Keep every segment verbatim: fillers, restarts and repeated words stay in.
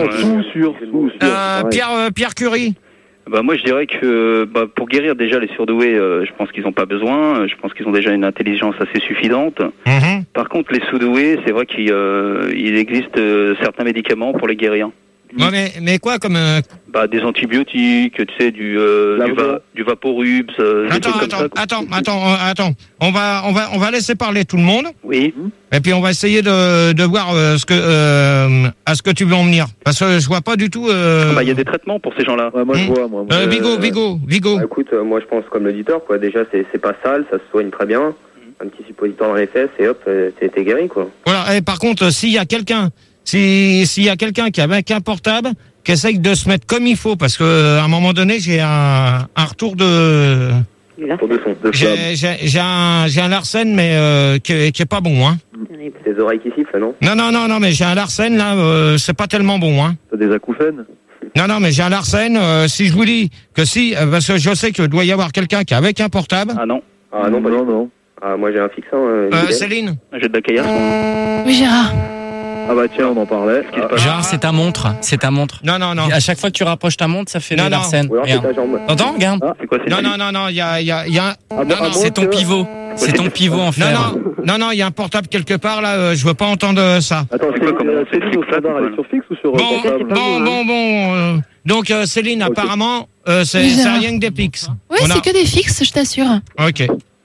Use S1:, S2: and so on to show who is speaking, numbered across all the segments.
S1: ouais. Sous, sur, sous, sur.
S2: Euh, Pierre, euh, Pierre Curie.
S3: Bah moi je dirais que bah, pour guérir déjà les surdoués, euh, je pense qu'ils n'ont pas besoin. Je pense qu'ils ont déjà une intelligence assez suffisante.
S2: Mm-hmm.
S3: Par contre, les sous-doués, c'est vrai qu'il euh, il existe euh, certains médicaments pour les guérir.
S2: Ouais, mais, mais quoi comme... Euh...
S3: Bah, des antibiotiques, tu sais, du, euh, du, va, du Vaporubs, euh,
S2: attends,
S3: des trucs
S2: attends,
S3: comme ça.
S2: attends, attends, euh, attends. On va, on va, on va laisser parler tout le monde.
S3: Oui.
S2: Et puis on va essayer de, de voir euh, ce que, euh, à ce que tu veux en venir. Parce que je vois pas du tout. Euh...
S3: Ah bah, il y a des traitements pour ces gens-là.
S1: Ouais, moi
S2: mmh.
S1: je vois, moi. moi.
S2: Euh, Vigo, Vigo, Vigo.
S4: Bah, écoute, euh, moi je pense comme l'auditeur, quoi. Déjà, c'est, c'est pas sale, ça se soigne très bien. Mmh. Un petit suppositoire dans les fesses et hop, euh, t'es, t'es guéri, quoi.
S2: Voilà. Et par contre, s'il y a quelqu'un, si, s'il y a quelqu'un qui a avec un portable, qui essaye de se mettre comme il faut, parce que à un moment donné, j'ai un, un retour de.
S4: Pour de son, de
S2: j'ai, j'ai, j'ai un, j'ai un Larsen, mais euh, qui, est, qui est pas bon, hein.
S4: Tes oreilles qui sifflent, non?
S2: Non, non, non, non, mais j'ai un Larsen là, euh, c'est pas tellement bon, hein.
S1: T'as des acouphènes?
S2: Non, non, mais j'ai un Larsen. Euh, si je vous dis que si, euh, parce que je sais que doit y avoir quelqu'un qui est avec un portable.
S3: Ah non.
S4: Ah non, pas
S1: non, non.
S4: Ah, moi j'ai un fixe. Hein,
S2: euh, Céline.
S3: J'ai de la caillasse.
S5: Oui, Gérard.
S1: Ah bah tiens, on en parlait.
S3: Ah,
S6: Genre, c'est ta montre, c'est ta montre.
S2: Non, non, non.
S6: À chaque fois que tu rapproches ta montre, ça fait
S2: non,
S6: le
S2: non.
S6: Larsen.
S4: Ou alors c'est ta jambe.
S6: T'entends, regarde.
S3: Ah, c'est quoi, c'est
S2: Non, non, non, non, il y a, il y a, il y a.
S1: Ah,
S2: non,
S1: bah,
S2: non,
S1: ah,
S6: C'est ton
S1: que-
S6: pivot. C'est ton pivot en
S2: non,
S6: fer.
S2: non, non, non, il y a un portable quelque part là. Euh, je veux pas entendre ça.
S1: Attends,
S3: C'est quoi,
S1: c'est
S3: comment
S1: euh,
S3: c'est
S1: Céline au
S3: fixe, là,
S1: standard, elle
S3: c'est
S1: est sur fixe ou sur euh,
S2: Bon,
S1: portable?
S2: bon, bon, bon. euh, donc euh, Céline,
S1: Ok.
S2: apparemment, euh, c'est,
S5: Oui,
S2: c'est
S5: Gérard.
S2: rien que des pics.
S5: Oui,
S2: On
S5: c'est
S2: a-
S5: que des fixes, je t'assure.
S2: Ok.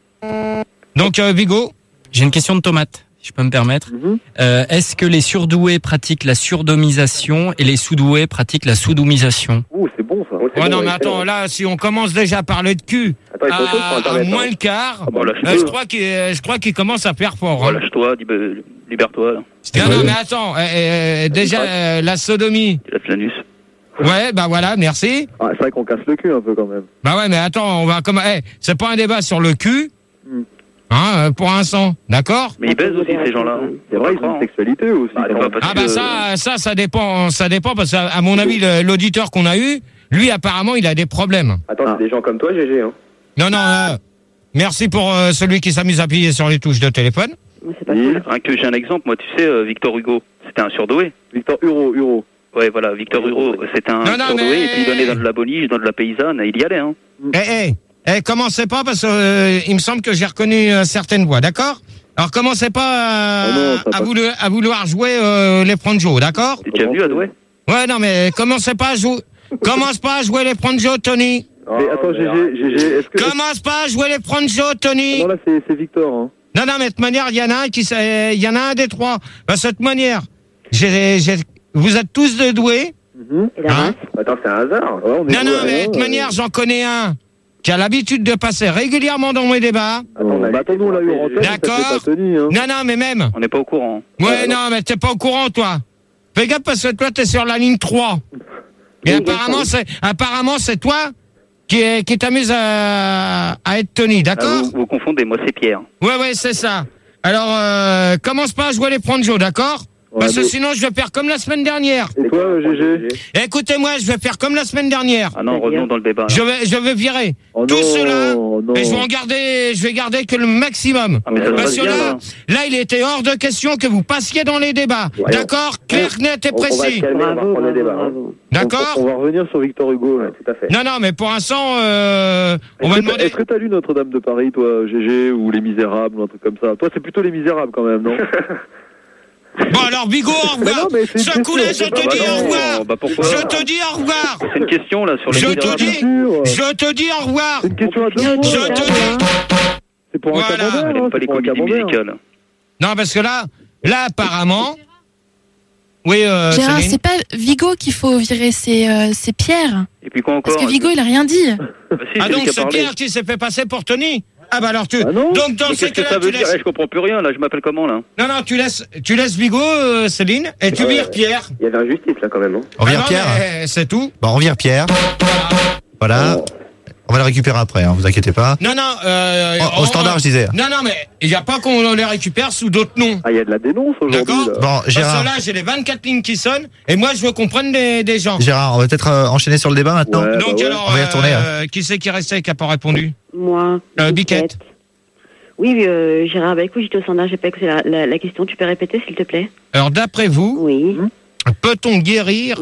S2: Donc euh, Vigo.
S6: J'ai une question de tomate, si je peux me permettre.
S1: Mhm.
S6: Euh, est-ce que les surdoués pratiquent la surdomisation et les sous-doués pratiquent la soudoumisation?
S1: Ouh, c'est bon ça.
S4: Oh, c'est
S2: Ouais,
S4: bon,
S2: non, mais
S4: ouais,
S2: attends,
S4: c'est
S2: là, si on commence déjà à parler de cul
S4: Attends, il faut autre chose sur
S2: à, à
S4: Internet,
S2: moins
S4: hein.
S2: le quart,
S3: Ah bah, lâche-toi.
S2: euh, je crois qu'il, je crois qu'il commence à faire fort.
S3: Oh,
S2: Hein.
S3: lâche-toi, libe- libère-toi.
S2: Non, non, mais attends, euh, euh, déjà euh, la sodomie.
S3: Lâche l'anus.
S2: Ouais, bah voilà, merci.
S1: Ah, c'est vrai qu'on casse le cul un peu quand même.
S2: Bah ouais, mais attends, on va comme, eh, c'est pas un débat sur le cul,
S1: Mm.
S2: hein, euh, pour l'instant, d'accord?
S3: Mais ils baisent aussi, ces gens-là.
S1: C'est vrai, ils ont une sexualité aussi.
S3: Bah, c'est pas parce
S2: Ah bah
S3: que-
S2: ça, ça, ça dépend, ça dépend parce qu'à à mon avis, le- l'auditeur qu'on a eu, lui apparemment, il a des problèmes.
S4: Attends,
S1: Ah.
S4: c'est des gens comme toi, G G. Hein.
S2: Non, non. Euh, merci pour euh, celui qui s'amuse à appuyer sur les touches de téléphone.
S4: C'est pas
S1: Oui.
S3: Hein, que j'ai un exemple, moi, tu sais, euh, Victor Hugo, c'était un surdoué.
S1: Victor Huro, Huro.
S3: Ouais, voilà, Victor Hugo, c'était un
S2: Non, non,
S3: surdoué,
S2: mais-
S3: et puis il donnait dans de la boliche, dans de la paysanne, et il y allait, hein.
S2: Eh, eh, eh, commencez pas parce que euh, il me semble que j'ai reconnu euh, certaines voix, d'accord? Alors commencez pas euh,
S1: Oh non, ça
S2: à,
S1: passe.
S2: vouloir, à vouloir jouer euh, les Franjo, d'accord?
S3: T'es déjà venu à Douai?
S2: Ouais, non, mais commencez pas à jouer. Commence pas à jouer les Franjo, Tony.
S1: Mais attends, G G, G G, est-ce que...
S2: Commence pas à jouer les Franjo, Tony.
S1: Non, là, c'est c'est Victor, hein.
S2: Non, non, mais de toute manière, il y en a un qui, sait- il y en a un des trois. Bah, de cette manière, j'ai, j'ai, vous êtes tous de doués.
S1: Mhm.
S2: Hein?
S4: Attends, c'est un hasard.
S1: Ouais, on est
S2: Non, non,
S1: ouais,
S2: mais de
S1: ouais,
S2: toute
S1: ouais.
S2: manière, j'en connais un qui a l'habitude de passer régulièrement dans mes débats.
S1: Attends, bah, attends, nous, on l'a eu en antenne, ça
S2: D'accord.
S1: fait pas Tony, hein.
S2: Non, non, mais même.
S3: On n'est pas au courant.
S2: Ouais, non, mais t'es pas au courant, toi. Fais gaffe parce que toi, t'es sur la ligne trois. Et apparemment, c'est, apparemment, c'est toi qui, est, qui t'amuse à, à être Tony,
S3: Ah,
S2: d'accord?
S3: vous, vous confondez, moi c'est Pierre.
S2: Ouais, ouais, c'est ça. Alors, euh, commence pas à jouer les Franjo, d'accord?
S1: Ouais,
S2: Parce que
S1: mais-
S2: sinon, je vais faire comme la semaine dernière.
S1: Et toi, euh, G G?
S2: Écoutez-moi, je vais faire comme la semaine dernière.
S3: Ah non, revenons dans le débat. là.
S2: Je vais, je vais virer
S1: Oh
S2: tous
S1: non,
S2: ceux-là,
S1: non.
S2: et je vais en garder, je vais garder que le maximum.
S3: Ah, mais ça se
S2: Parce
S3: passe
S2: que
S3: bien,
S2: là,
S3: là.
S2: là, il était hors de question que vous passiez dans les débats.
S4: Ouais.
S2: D'accord? Clair, net et
S4: On, on va se
S2: précis.
S4: calmer, on va reprendre le débat. hein.
S2: D'accord?
S1: On, on va revenir sur Victor Hugo, là.
S4: Ouais, tout à fait.
S2: Non, non, mais pour l'instant, euh, on va
S1: Est-ce que t'as-
S2: demander.
S1: Est-ce que t'as lu Notre-Dame de Paris, toi, G G, ou Les Misérables, ou un truc comme ça? Toi, c'est plutôt Les Misérables, quand même, non?
S2: Bon, alors, Bigot, au
S1: Mais
S2: revoir.
S1: non, mais c'est
S2: Ce
S1: une
S2: coup-là, je
S1: question,
S2: te
S1: c'est pas
S2: dis
S1: mal.
S2: au revoir.
S3: Bah pourquoi?
S2: Je te dis au revoir.
S3: C'est une question là sur les
S2: Je te
S3: misérables.
S2: dis,
S1: sûr.
S2: je te dis au revoir.
S1: C'est une question à deux
S2: Je
S1: mots.
S2: te dis.
S1: C'est pour un
S2: Voilà.
S1: camembert,
S3: Elle aime
S1: hein,
S3: pas
S1: c'est
S3: les
S1: pour un
S3: comédies
S1: camembert.
S3: musicales.
S2: Non, parce que là, là, apparemment. Oui, euh,
S5: Gérard,
S2: Céline.
S5: c'est pas Vigo qu'il faut virer, c'est euh, c'est Pierre.
S3: Et puis quoi encore?
S5: Parce que Vigo, il a rien dit.
S3: Bah, si,
S2: Ah,
S3: c'est lui
S2: donc
S3: qui a
S2: c'est
S3: parlé.
S2: Pierre qui s'est fait passer pour Tony? Ah, bah alors tu.
S1: Ah non.
S2: Donc dans
S3: Mais
S2: ces
S3: qu'est-ce que
S2: cas-là,
S3: ça
S2: tu
S3: veut dire?
S2: laisses.
S3: Eh, Je comprends plus rien là, je m'appelle comment là?
S2: Non, non, tu laisses, tu laisses Vigo, euh, Céline, et tu
S4: Ouais.
S2: vires Pierre.
S4: Il y avait injustice là quand même. Hein.
S7: On vire
S2: Ah non,
S7: Pierre.
S2: mais C'est tout.
S7: Bon, on vire Pierre. Voilà.
S4: Oh.
S7: On va le récupérer après, hein, vous inquiétez pas.
S2: Non, non. Euh,
S7: Au- au
S2: on-
S7: standard, je disais.
S2: Non, non, mais il n'y a pas qu'on les récupère sous d'autres noms.
S1: Ah, il y a de la dénonce aujourd'hui.
S2: D'accord.
S1: là.
S7: Bon,
S2: Parce que
S7: Gérard,
S2: là, j'ai les vingt-quatre lignes qui sonnent, et moi, je veux qu'on prenne des, des gens.
S7: Gérard, on va peut-être euh, enchaîner sur le débat maintenant.
S1: Ouais.
S2: Donc
S1: bah ouais.
S2: alors,
S7: On va y retourner,
S2: euh, qui c'est qui est resté et qui n'a pas répondu?
S8: Moi.
S2: Euh, Biquette.
S8: Oui, euh, Gérard, bah écoute, j'étais au standard, j'ai pas écouté la, la, la question. Tu peux répéter, s'il te plaît?
S2: Alors, d'après vous,
S8: Oui.
S2: peut-on guérir